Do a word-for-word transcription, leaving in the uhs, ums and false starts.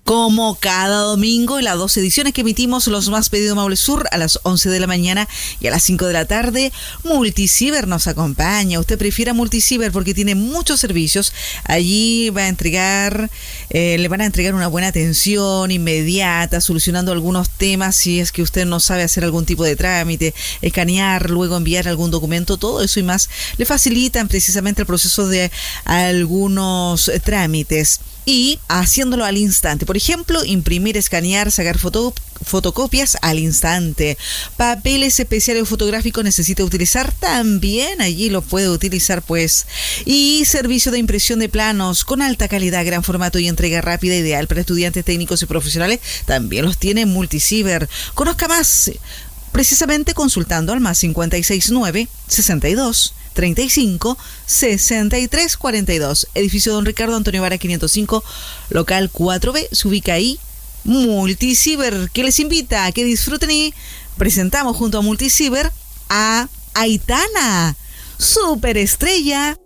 Como cada domingo en las dos ediciones que emitimos los más pedidos Maule Sur a las once de la mañana y a las cinco de la tarde, Multiciber nos acompaña. Usted prefiera Multiciber porque tiene muchos servicios. Allí va a entregar, eh, le van a entregar una buena atención inmediata, solucionando algunos temas si es que usted no sabe hacer algún tipo de trámite, escanear, luego enviar algún documento, todo eso y más. Le facilitan precisamente el proceso de algunos trámites. Y haciéndolo al instante. Por ejemplo, imprimir, escanear, sacar foto, fotocopias al instante. Papeles especiales o fotográficos necesita utilizar, también allí lo puede utilizar pues. Y servicio de impresión de planos con alta calidad, gran formato y entrega rápida, ideal para estudiantes, técnicos y profesionales, también los tiene Multiciber. Conozca más precisamente consultando al más cinco seis nueve, sesenta y dos, treinta y cinco, sesenta y tres, cuarenta y dos. Edificio Don Ricardo Antonio Vara quinientos cinco, local cuatro B, se ubica ahí Multiciber, que les invita a que disfruten y presentamos junto a Multiciber a Aitana, superestrella.